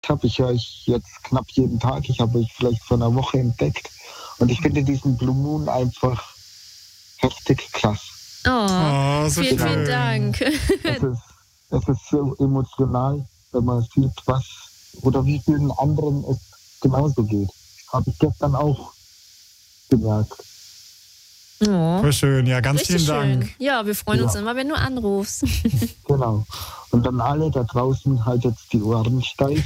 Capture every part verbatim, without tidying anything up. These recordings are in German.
habe. Ich höre euch jetzt knapp jeden Tag. Ich habe euch vielleicht vor einer Woche entdeckt. Und ich finde diesen Blue Moon einfach heftig klasse. Oh, oh so vielen, schön. vielen Dank. Es ist, es ist so emotional, wenn man sieht, was oder wie vielen anderen es genauso geht. Habe ich gestern auch gemerkt. Oh. Voll schön, ja, ganz Richtig vielen Dank. schön. Ja, wir freuen uns Ja. immer, wenn du anrufst. Genau. Und dann alle da draußen halt jetzt die Ohren steif.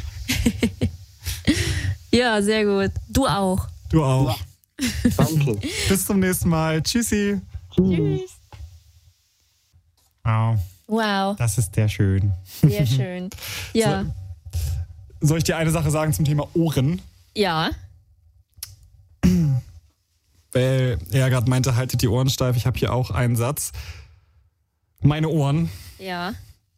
Ja, sehr gut. Du auch. Du auch. Ja. Danke. Bis zum nächsten Mal. Tschüssi. Tschüss. Wow, Wow, das ist sehr schön. sehr schön. Ja, Soll ich dir eine Sache sagen zum Thema Ohren? ja. Weil er gerade meinte, haltet die Ohren steif. Ich habe hier auch einen Satz. Meine Ohren. Ja.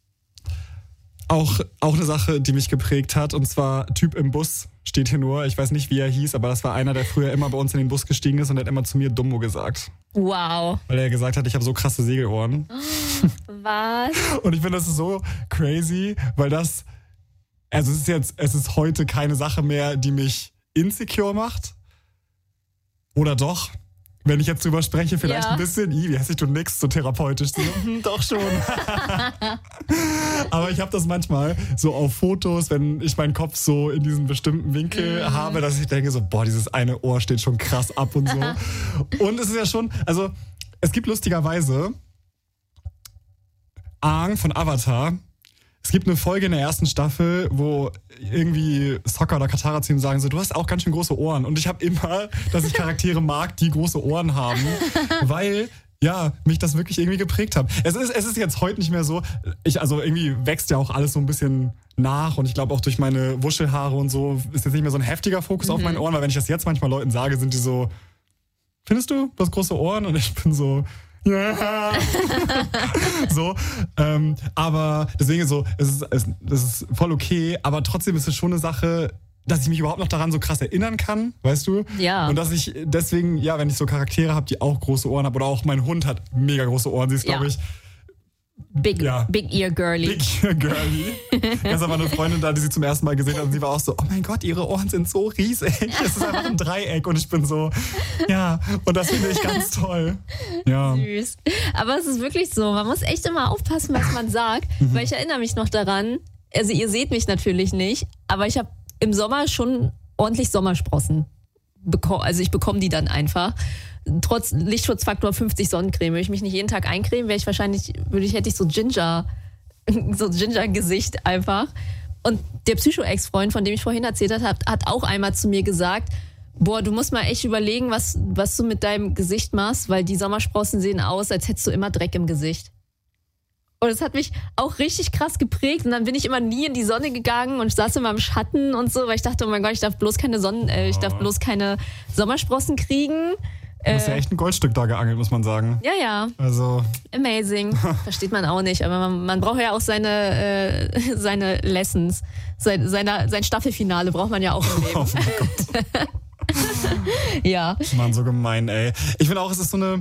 Auch, auch eine Sache, die mich geprägt hat. Und zwar Typ im Bus steht hier nur. Ich weiß nicht, wie er hieß, aber das war einer, der früher immer bei uns in den Bus gestiegen ist und hat immer zu mir Dummo gesagt. Wow. Weil er gesagt hat, ich habe so krasse Segelohren. Was? Und ich finde das ist so crazy, weil das, also es ist jetzt, es ist heute keine Sache mehr, die mich insecure macht. Oder doch? Wenn ich jetzt drüber spreche, vielleicht Ja. ein bisschen, i, wie hässlich, du nix, so therapeutisch. So, hm, doch schon. Aber ich habe das manchmal so auf Fotos, wenn ich meinen Kopf so in diesen bestimmten Winkel mm. habe, dass ich denke so, boah, dieses eine Ohr steht schon krass ab und so. Und es ist ja schon, also es gibt lustigerweise Aang von Avatar. Es gibt eine Folge in der ersten Staffel, wo irgendwie Sokka oder Katara zu ihm sagen so, du hast auch ganz schön große Ohren. Und ich habe immer, dass ich Charaktere mag, die große Ohren haben, weil ja, mich das wirklich irgendwie geprägt hat. Es ist, es ist jetzt heute nicht mehr so, ich, also irgendwie wächst ja auch alles so ein bisschen nach und ich glaube auch durch meine Wuschelhaare und so ist jetzt nicht mehr so ein heftiger Fokus mhm. auf meine Ohren, weil wenn ich das jetzt manchmal Leuten sage, sind die so, findest du, du hast große Ohren? Und ich bin so, ja. so, ähm, aber deswegen so, es ist, es, es ist voll okay, aber trotzdem ist es schon eine Sache, dass ich mich überhaupt noch daran so krass erinnern kann, weißt du? Ja. Und dass ich deswegen, ja, wenn ich so Charaktere habe, die auch große Ohren haben, oder auch mein Hund hat mega große Ohren, sie ist, Ja. glaube ich, Big, Ja. Big Ear Girly. Big Ear Girly. Ganz aber eine Freundin da, die sie zum ersten Mal gesehen hat und sie war auch so, oh mein Gott, ihre Ohren sind so riesig. Es ist einfach ein Dreieck und ich bin so, ja, und das finde ich ganz toll. Ja. Süß. Aber es ist wirklich so, man muss echt immer aufpassen, was man sagt, Mhm. weil ich erinnere mich noch daran, also ihr seht mich natürlich nicht, aber ich habe im Sommer schon ordentlich Sommersprossen bekommen, also ich bekomme die dann einfach. Trotz Lichtschutzfaktor fünfzig Sonnencreme, würde ich mich nicht jeden Tag eincremen, wäre ich wahrscheinlich, würde ich, hätte ich so Ginger, so Ginger-Gesicht einfach. Und der Psycho-Ex-Freund, von dem ich vorhin erzählt habe, hat, hat auch einmal zu mir gesagt, boah, du musst mal echt überlegen, was, was du mit deinem Gesicht machst, weil die Sommersprossen sehen aus, als hättest du immer Dreck im Gesicht. Und es hat mich auch richtig krass geprägt. Und dann bin ich immer nie in die Sonne gegangen und saß immer im Schatten und so, weil ich dachte, oh mein Gott, ich darf bloß keine Sonnen, äh, ich darf bloß keine Sommersprossen kriegen. Du hast ja echt ein Goldstück da geangelt, muss man sagen. Ja, ja. Also. Amazing. Versteht man auch nicht. Aber man, man braucht ja auch seine, äh, seine Lessons. Sein, seine, sein Staffelfinale braucht man ja auch im Leben. Oh mein Gott. Ja. Mann, so gemein, ey. Ich finde auch, es ist so eine.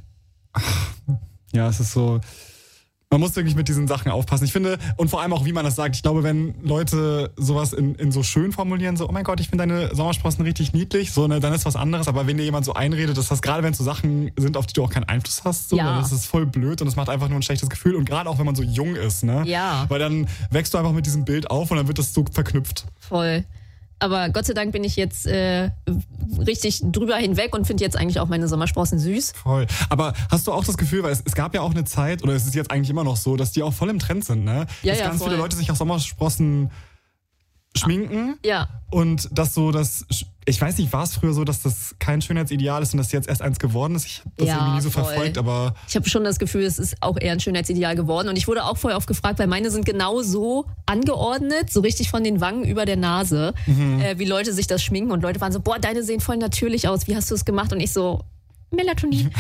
Ja, es ist so. Man muss wirklich mit diesen Sachen aufpassen. Ich finde, und vor allem auch, wie man das sagt, ich glaube, wenn Leute sowas in, in so schön formulieren, so, oh mein Gott, ich finde deine Sommersprossen richtig niedlich, so, ne, dann ist was anderes. Aber wenn dir jemand so einredet, dass das gerade, wenn es so Sachen sind, auf die du auch keinen Einfluss hast, so, Ja. dann ist es voll blöd und es macht einfach nur ein schlechtes Gefühl. Und gerade auch, wenn man so jung ist, ne? Ja. Weil dann wächst du einfach mit diesem Bild auf und dann wird das so verknüpft. Voll. Aber Gott sei Dank bin ich jetzt äh, richtig drüber hinweg und finde jetzt eigentlich auch meine Sommersprossen süß. Voll. Aber hast du auch das Gefühl, weil es, es gab ja auch eine Zeit, oder es ist jetzt eigentlich immer noch so, dass die auch voll im Trend sind, ne? Ja, dass ja, ganz voll. viele Leute sich auch Sommersprossen schminken. Ja. Und dass so das, ich weiß nicht, war es früher so, dass das kein Schönheitsideal ist und dass jetzt erst eins geworden ist? Ich habe das Ja, irgendwie nie so voll. verfolgt, aber Ich habe schon das Gefühl, es ist auch eher ein Schönheitsideal geworden. Und ich wurde auch vorher oft gefragt, weil meine sind genau so angeordnet, so richtig von den Wangen über der Nase, Mhm. äh, wie Leute sich das schminken. Und Leute waren so, boah, deine sehen voll natürlich aus. Wie hast du es gemacht? Und ich so, Melatonin.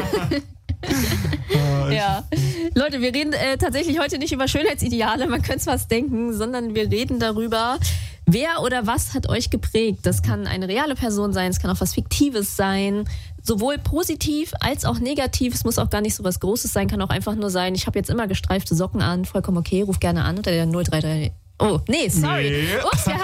äh, Ja. Leute, wir reden äh, tatsächlich heute nicht über Schönheitsideale, man könnte es was denken, sondern wir reden darüber, wer oder was hat euch geprägt. Das kann eine reale Person sein, es kann auch was Fiktives sein, sowohl positiv als auch negativ. Es muss auch gar nicht so was Großes sein, kann auch einfach nur sein, ich habe jetzt immer gestreifte Socken an, vollkommen okay, ruf gerne an unter der null drei drei. Oh, nee, sorry. Nee. Ups, wir